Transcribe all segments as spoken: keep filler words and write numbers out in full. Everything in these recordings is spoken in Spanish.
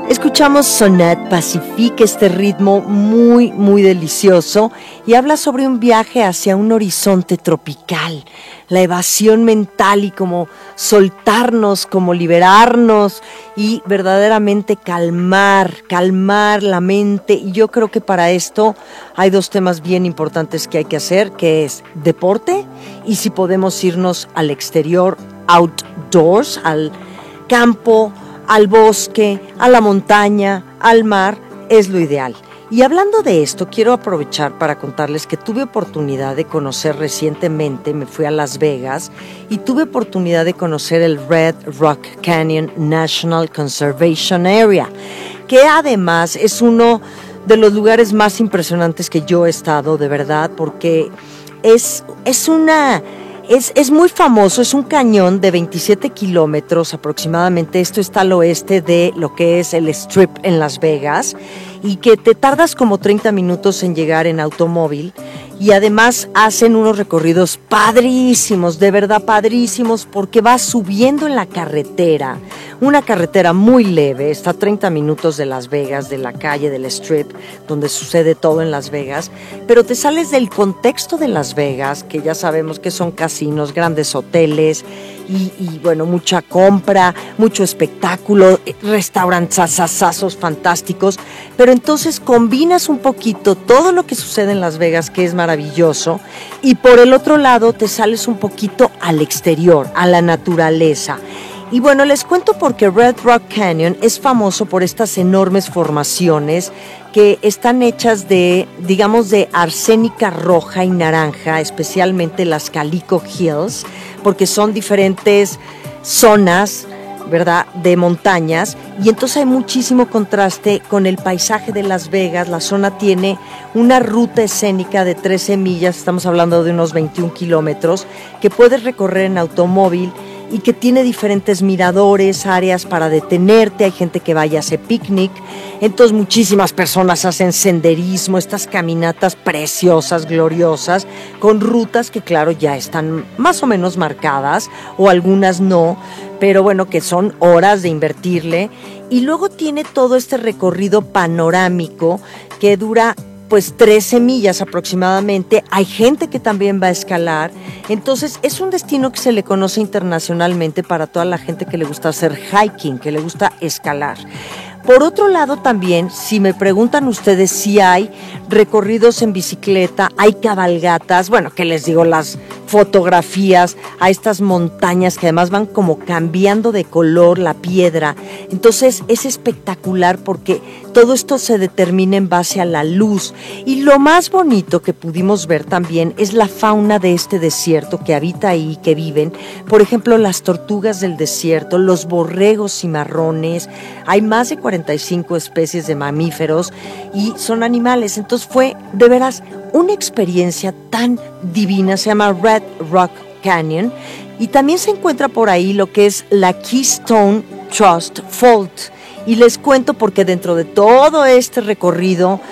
Escuchamos Sonat Pacifique, este ritmo muy, muy delicioso, y habla sobre un viaje hacia un horizonte tropical, la evasión mental y como soltarnos, como liberarnos y verdaderamente calmar, calmar la mente. Y yo creo que para esto hay dos temas bien importantes que hay que hacer, que es deporte y si podemos irnos al exterior, outdoors, al campo, al bosque, a la montaña, al mar, es lo ideal. Y hablando de esto, quiero aprovechar para contarles que tuve oportunidad de conocer recientemente, me fui a Las Vegas y tuve oportunidad de conocer el Red Rock Canyon National Conservation Area, que además es uno de los lugares más impresionantes que yo he estado, de verdad, porque es, es una... Es, es muy famoso, es un cañón de veintisiete kilómetros aproximadamente. Esto está al oeste de lo que es el Strip en Las Vegas y que te tardas como treinta minutos en llegar en automóvil. Y además hacen unos recorridos padrísimos, de verdad padrísimos, porque vas subiendo en la carretera, una carretera muy leve, está a treinta minutos de Las Vegas, de la calle del Strip, donde sucede todo en Las Vegas, pero te sales del contexto de Las Vegas, que ya sabemos que son casinos, grandes hoteles, y, y bueno, mucha compra, mucho espectáculo, restaurantazazazos fantásticos, pero entonces combinas un poquito todo lo que sucede en Las Vegas, que es maravilloso, y por el otro lado te sales un poquito al exterior, a la naturaleza. Y bueno, les cuento porque Red Rock Canyon es famoso por estas enormes formaciones que están hechas de, digamos, de arsénica roja y naranja, especialmente las Calico Hills, porque son diferentes zonas, ¿verdad?, de montañas, y entonces hay muchísimo contraste con el paisaje de Las Vegas. La zona tiene una ruta escénica de trece millas, estamos hablando de unos veintiún kilómetros, que puedes recorrer en automóvil y que tiene diferentes miradores, áreas para detenerte, hay gente que vaya a hacer picnic, entonces muchísimas personas hacen senderismo, estas caminatas preciosas, gloriosas, con rutas que claro ya están más o menos marcadas, o algunas no, pero bueno, que son horas de invertirle, y luego tiene todo este recorrido panorámico que dura pues trece millas aproximadamente. Hay gente que también va a escalar, entonces es un destino que se le conoce internacionalmente para toda la gente que le gusta hacer hiking, que le gusta escalar. Por otro lado también, si me preguntan ustedes si hay recorridos en bicicleta, hay cabalgatas, bueno, ¿qué les digo? Las fotografías a estas montañas que además van como cambiando de color la piedra. Entonces es espectacular porque todo esto se determina en base a la luz. Y lo más bonito que pudimos ver también es la fauna de este desierto que habita ahí, que viven. Por ejemplo, las tortugas del desierto, los borregos cimarrones, hay más de cuarenta y cinco especies de mamíferos y son animales. Entonces fue de veras una experiencia tan divina, se llama Red Rock Canyon, y también se encuentra por ahí lo que es la Keystone Trust Fault. Y les cuento porque dentro de todo este recorrido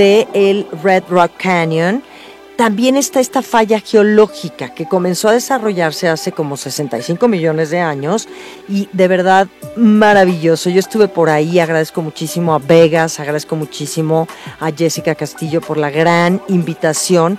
del Red Rock Canyon también está esta falla geológica que comenzó a desarrollarse hace como sesenta y cinco millones de años y de verdad maravilloso. Yo estuve por ahí, agradezco muchísimo a Vegas, agradezco muchísimo a Jessica Castillo por la gran invitación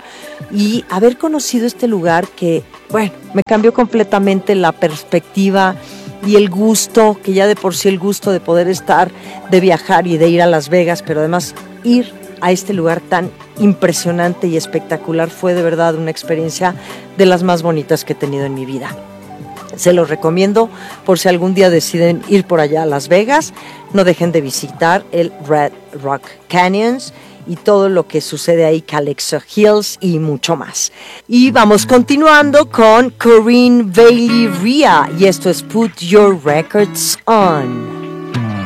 y haber conocido este lugar que, bueno, me cambió completamente la perspectiva y el gusto, que ya de por sí el gusto de poder estar, de viajar y de ir a Las Vegas, pero además ir a este lugar tan impresionante y espectacular fue de verdad una experiencia de las más bonitas que he tenido en mi vida. Se los recomiendo por si algún día deciden ir por allá a Las Vegas, no dejen de visitar el Red Rock Canyons y todo lo que sucede ahí, Calico Hills y mucho más. Y vamos continuando con Corinne Bailey Ria y esto es Put Your Records On.